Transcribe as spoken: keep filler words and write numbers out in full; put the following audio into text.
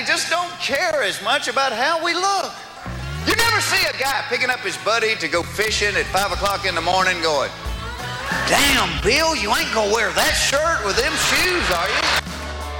we just don't care as much about how we look. You never see a guy picking up his buddy to go fishing at five o'clock in the morning going, damn, Bill, you ain't gonna wear that shirt with them shoes, are you?